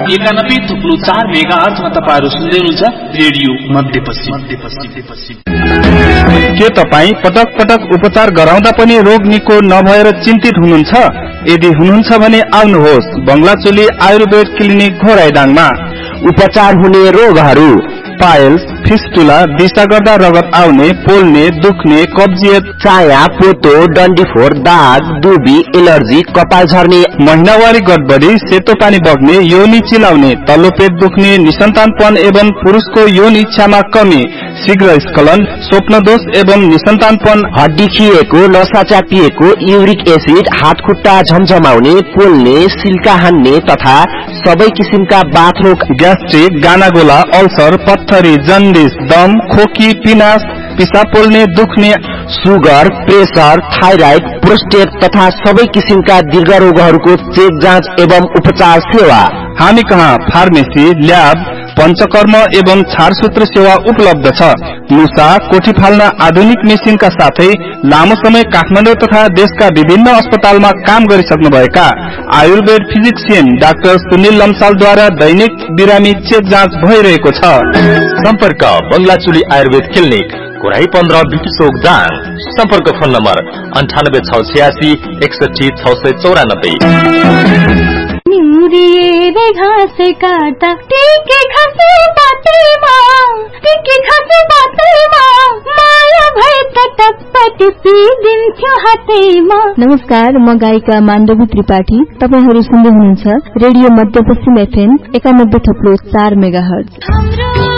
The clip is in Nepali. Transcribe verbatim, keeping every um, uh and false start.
एकानब्बे थुप्लो चार मेगा अर्थमा तपाईहरु सुन्दै हुनुहुन्छ रेडियो मध्यपश्चिम। के तपाई पटक पटक उपचार गराउँदा पनि रोग निको नभएर चिन्तित हुनुहुन्छ? यदि हुनुहुन्छ भने आउनुहोस् बंगलाचोली आयुर्वेद क्लिनिक घोराइडाङमा। उपचार हुने रोगहरू पाइल्स, फिस्टुला, दिशा गर्दा रगत आउने, पोल्ने, दुख्ने, कब्जियत, चाया, पोतो, डन्डीफोर, दाग, दुबी, एलर्जी, कपाल झर्ने, महिनावारी गडबडी, सेतो पानी बग्ने, योनि चिलाउने, तल्लो पेट दुख्ने, निसन्तानपन एवं पुरुषको यौन इच्छामा कमी, शीघ्र स्खलन, स्वप्नदोष एवं निसन्तानपन, हड्डी खिएको, नसा च्यापिएको, युरिक एसिड, हात खुट्टा झमझमाउने, पोल्ने, सिल्का हान्ने तथा सबै किसिमका बाथरोग, ग्यास्ट्रिक, गानागोला, अल्सर, पत्थरी, जन्डिस, दम, खोकी, पिनास, पिसाब पोल्ने, दुख्ने, सुगर, प्रेसर, थाइराइड, प्रोस्टेट तथा सबै किसिमका दीर्घ रोगहरूको चेक जाँच एवं उपचार सेवा। हामी कहाँ फार्मेसी, ल्याब, पंचकर्म एवं छारसूत्र सेवा उपलब्ध छ। मुसा, कोठी फाल्न आधुनिक मेसिनका साथै लामो समय काठमाडौँ तथा देशका विभिन्न अस्पतालमा काम गरिसक्नुभएका आयुर्वेद फिजिक्सियन डाक्टर सुनिल लम्सालद्वारा दैनिक बिरामी चेक जाँच भइरहेको छ। सम्पर्क बंगलाचोली आयुर्वेद क्लिनिक घोराई पन्ध्र बिटी चौक दाङ। सम्पर्क फोन नम्बर अन्ठानब्बे छ छयासी एकसठी छ सय चौरानब्बे। घाँस काट्दा टिके घाँस पातैमा टिके घाँस पातैमा माया भए त टप्प टिपिदिन्थ्यो हातैमा। नमस्कार, म गायिका माण्डवी त्रिपाठी। तपाईहरु सुन्दै हुनुहुन्छ रेडियो मध्यपश्चिम एफएम एकानब्बे थप्लो चार मेगा हर्ज।